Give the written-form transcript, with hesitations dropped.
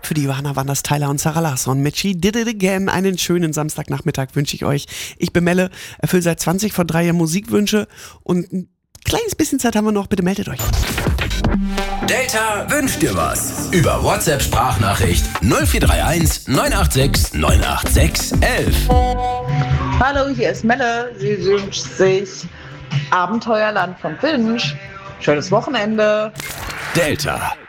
Für die Johanna waren das Tyler und Sarah Larsson mit She Did It Again. Einen schönen Samstagnachmittag wünsche ich euch. Ich bin Melle, erfülle seit 20 vor 3 Musikwünsche und ein kleines bisschen Zeit haben wir noch. Bitte meldet euch. Delta wünscht dir was. Über WhatsApp-Sprachnachricht 0431 986 986 11. Hallo, hier ist Melle. Sie wünscht sich Abenteuerland von Finch. Schönes Wochenende. Delta.